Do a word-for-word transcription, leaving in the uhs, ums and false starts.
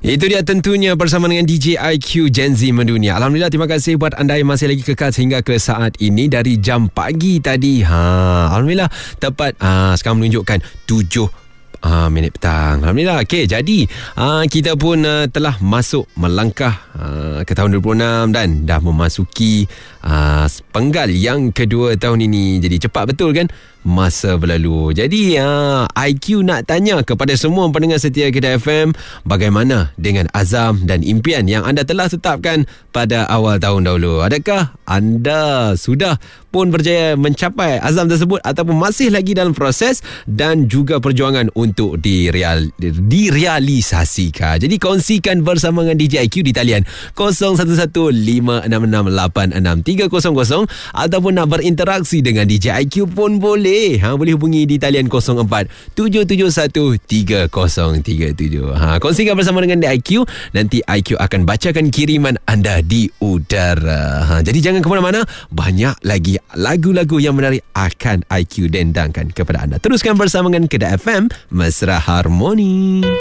Itu dia tentunya bersama dengan D J I Q Gen Z Mendunia. Alhamdulillah, terima kasih buat anda yang masih lagi kekal sehingga ke saat ini dari jam pagi tadi. Ha, Alhamdulillah tepat ha, sekarang menunjukkan tujuh Ah, minit petang. Alhamdulillah. Okey, jadi ah, kita pun uh, telah masuk melangkah uh, ke tahun dua ribu enam dan dah memasuki uh, penggal yang kedua tahun ini. Jadi cepat betul kan masa berlalu. Jadi uh, I Q nak tanya kepada semua pendengar setia Kedah F M, bagaimana dengan azam dan impian yang anda telah tetapkan pada awal tahun dahulu? Adakah anda sudah pun berjaya mencapai azam tersebut ataupun masih lagi dalam proses dan juga perjuangan untuk direal, direalisasikan? Jadi kongsikan bersama dengan D J I Q di talian kosong satu satu lima enam enam lapan enam tiga kosong kosong ataupun nak berinteraksi dengan D J I Q pun boleh. Ha, boleh hubungi di talian kosong empat tujuh tujuh satu tiga kosong tiga tujuh. Ha, kongsikan bersama dengan I Q. Nanti I Q akan bacakan kiriman anda di udara. Ha, jadi jangan ke mana-mana. Banyak lagi lagu-lagu yang menarik akan I Q dendangkan kepada anda. Teruskan bersama dengan Kedah F M, Mesra Harmoni.